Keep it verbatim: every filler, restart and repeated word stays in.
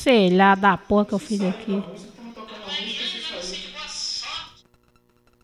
Sei lá da porra que eu fiz aqui. A música que tava tocando a música